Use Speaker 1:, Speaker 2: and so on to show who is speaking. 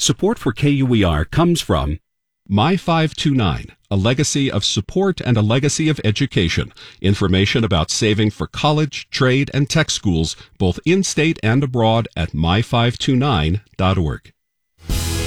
Speaker 1: Support for KUER comes from My 529, a legacy of support and a legacy of education. Information about saving for college, trade, and tech schools, both in-state and abroad at my529.org.